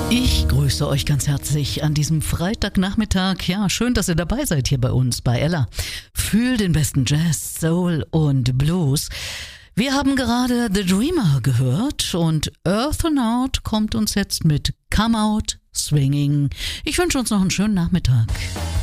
Ich grüße euch ganz herzlich an diesem Freitagnachmittag. Ja, schön, dass ihr dabei seid hier bei uns, bei Ella. Fühl den besten Jazz, Soul und Blues. Wir haben gerade The Dreamer gehört und Earthnaut kommt uns jetzt mit Come Out Swinging. Ich wünsche uns noch einen schönen Nachmittag.